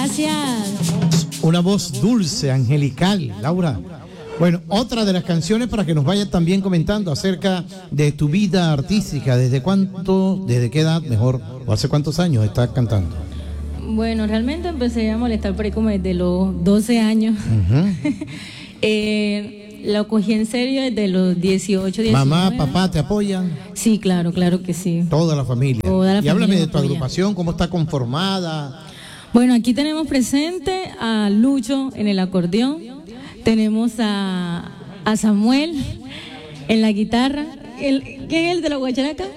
Gracias. Una voz dulce, angelical, Laura. Bueno, otra de las canciones para que nos vayas también comentando acerca de tu vida artística. ¿Desde qué edad, mejor, o hace cuántos años estás cantando? Bueno, realmente empecé a molestar por ahí como desde los 12 años. Lo cogí en serio desde los 18, 19. Mamá, papá, ¿te apoyan? Sí, claro que sí. Toda la familia. Y háblame de tu agrupación, ¿cómo está conformada? Bueno, aquí tenemos presente a Lucho en el acordeón, tenemos a Samuel en la guitarra. ¿Quién es el de la guacharaca?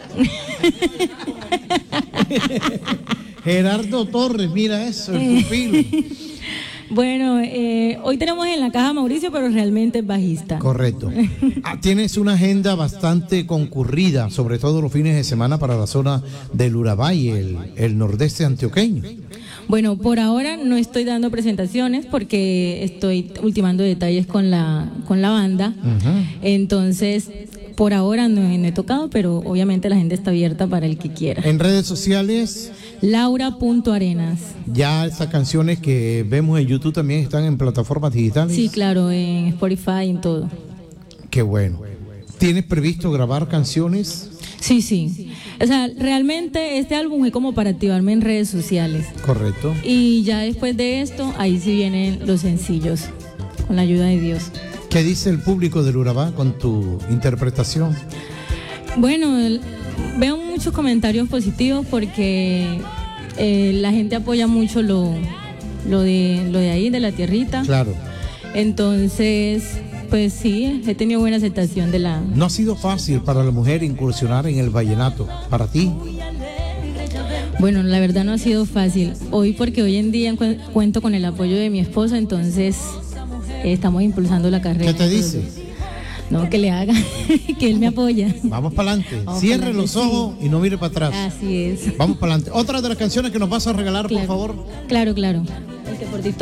Gerardo Torres, mira eso, el pupilo. Bueno, hoy tenemos en la caja a Mauricio, pero realmente es bajista. Correcto. Tienes una agenda bastante concurrida, sobre todo los fines de semana para la zona del Urabá y el nordeste antioqueño. Bueno, por ahora no estoy dando presentaciones porque estoy ultimando detalles con la banda. Entonces, por ahora no he tocado, pero obviamente la gente está abierta para el que quiera. En redes sociales, Laura.arenas. Ya esas canciones que vemos en YouTube también están en plataformas digitales. Sí, claro, en Spotify, en todo. Qué bueno. ¿Tienes previsto grabar canciones? Sí. O sea, realmente este álbum es como para activarme en redes sociales. Correcto. Y ya después de esto, ahí sí vienen los sencillos, con la ayuda de Dios. ¿Qué dice el público del Urabá con tu interpretación? Bueno, veo muchos comentarios positivos porque la gente apoya mucho lo de ahí, de la tierrita. Claro. Entonces, pues sí, he tenido buena aceptación de la... ¿No ha sido fácil para la mujer incursionar en el vallenato? ¿Para ti? Bueno, la verdad no ha sido fácil. Porque hoy en día cuento con el apoyo de mi esposo, entonces estamos impulsando la carrera. ¿Qué te dice? No, que le haga, que él me apoya. Vamos para adelante. Cierre los ojos y no mire para atrás. Así es. Vamos para adelante. Otra de las canciones que nos vas a regalar, claro, por favor. Claro. El que por ti